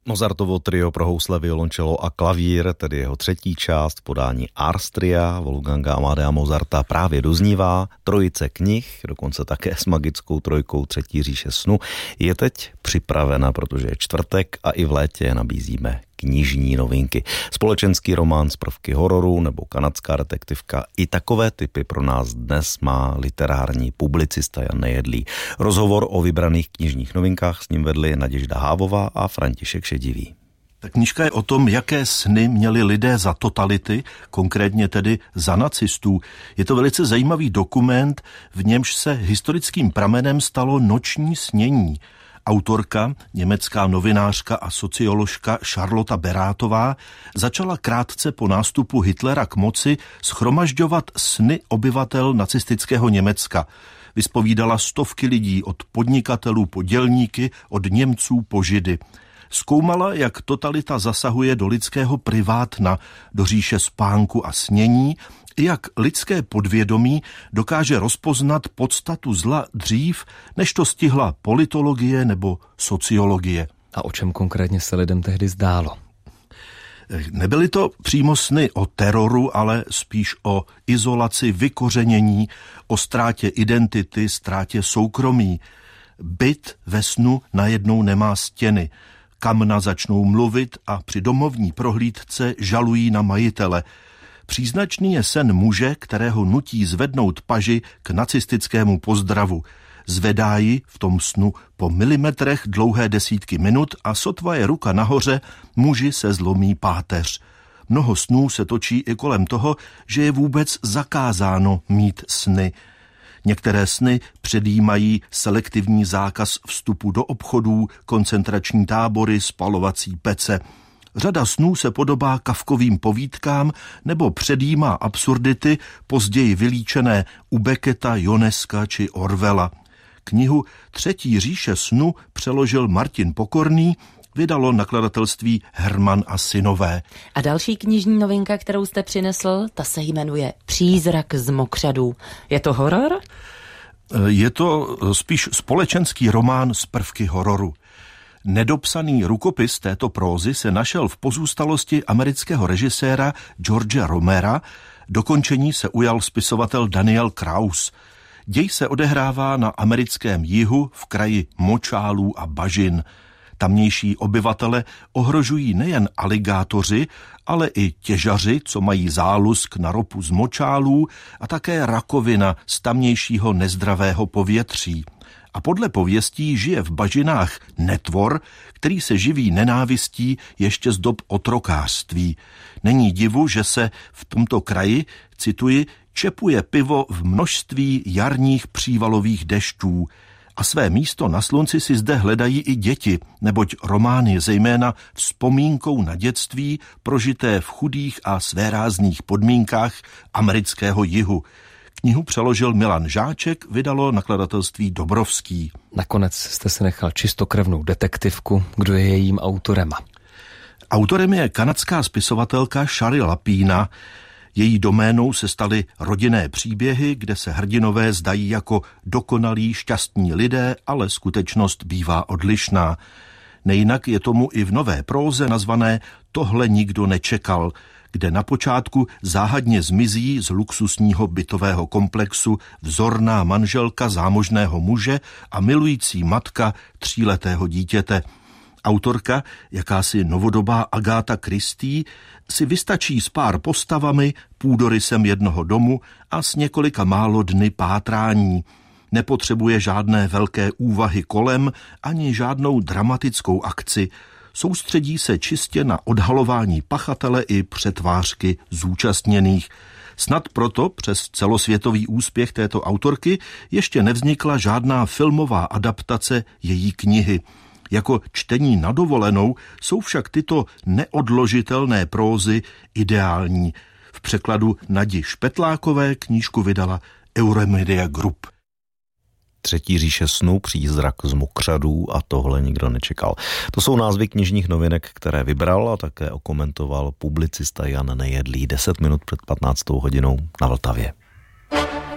Mozartovo trio pro housle, violončelo a klavír, tedy jeho třetí část v podání Ars Tria Wolfganga Amadea Mozarta právě doznívá. Trojice knih, dokonce také s magickou trojkou Třetí říše snu, je teď připravena, protože je čtvrtek a i v létě nabízíme knižní novinky. Společenský román z prvky hororu nebo kanadská detektivka. I takové typy pro nás dnes má literární publicista Jan Nejedlý. Rozhovor o vybraných knižních novinkách s ním vedli Naděžda Hávová a František Šedivý. Ta knížka je o tom, jaké sny měli lidé za totality, konkrétně tedy za nacistů. Je to velice zajímavý dokument, v němž se historickým pramenem stalo noční snění. Autorka, německá novinářka a socioložka Charlotte Berátová začala krátce po nástupu Hitlera k moci shromažďovat sny obyvatel nacistického Německa. Vyspovídala stovky lidí, od podnikatelů po dělníky, od Němců po Židy. Zkoumala, jak totalita zasahuje do lidského privátna, do říše spánku a snění, jak lidské podvědomí dokáže rozpoznat podstatu zla dřív, než to stihla politologie nebo sociologie. A o čem konkrétně se lidem tehdy zdálo? Nebyly to přímo sny o teroru, ale spíš o izolaci, vykořenění, o ztrátě identity, ztrátě soukromí. Byt ve snu najednou nemá stěny. Kamna začnou mluvit a při domovní prohlídce žalují na majitele. Příznačný je sen muže, kterého nutí zvednout paži k nacistickému pozdravu. Zvedá ji v tom snu po milimetrech dlouhé desítky minut a sotva je ruka nahoře, muži se zlomí páteř. Mnoho snů se točí i kolem toho, že je vůbec zakázáno mít sny. Některé sny předjímají selektivní zákaz vstupu do obchodů, koncentrační tábory, spalovací pece. Řada snů se podobá Kafkovým povídkám nebo předjímá absurdity později vylíčené u Becketa, Ionesca či Orwella. Knihu Třetí říše snu přeložil Martin Pokorný, vydalo nakladatelství Herman a synové. A další knižní novinka, kterou jste přinesl, ta se jmenuje Přízrak z mokřadů. Je to horor? Je to spíš společenský román z prvky hororu. Nedopsaný rukopis této prózy se našel v pozůstalosti amerického režiséra George Romera. Dokončení se ujal spisovatel Daniel Kraus. Děj se odehrává na americkém jihu v kraji močálů a bažin. Tamnější obyvatele ohrožují nejen aligátoři, ale i těžaři, co mají zálusk na ropu z močálů, a také rakovina z tamnějšího nezdravého povětří. A podle pověstí žije v bažinách netvor, který se živí nenávistí ještě z dob otrokářství. Není divu, že se v tomto kraji, cituji, čepuje pivo v množství jarních přívalových dešťů. A své místo na slunci si zde hledají i děti, neboť román je zejména vzpomínkou na dětství prožité v chudých a svérázných podmínkách amerického jihu. Knihu přeložil Milan Žáček, vydalo nakladatelství Dobrovský. Nakonec jste si nechal čistokrevnou detektivku. Kdo je jejím autorem? Autorem je kanadská spisovatelka Shari Lapina. Její doménou se staly rodinné příběhy, kde se hrdinové zdají jako dokonalí, šťastní lidé, ale skutečnost bývá odlišná. Nejinak je tomu i v nové próze nazvané Tohle nikdo nečekal, kde na počátku záhadně zmizí z luxusního bytového komplexu vzorná manželka zámožného muže a milující matka 3letého dítěte. Autorka, jakási novodobá Agatha Christie, si vystačí s pár postavami, půdorysem jednoho domu a s několika málo dny pátrání. Nepotřebuje žádné velké úvahy kolem ani žádnou dramatickou akci. Soustředí se čistě na odhalování pachatele i přetvářky zúčastněných. Snad proto přes celosvětový úspěch této autorky ještě nevznikla žádná filmová adaptace její knihy. Jako čtení na dovolenou jsou však tyto neodložitelné prózy ideální. V překladu Nadi Špetlákové knížku vydala Euromedia Group. Třetí říše snu, Přízrak z mokřadů a Tohle nikdo nečekal. To jsou názvy knižních novinek, které vybral a také okomentoval publicista Jan Nejedlý 10 minut před 15. hodinou na Vltavě.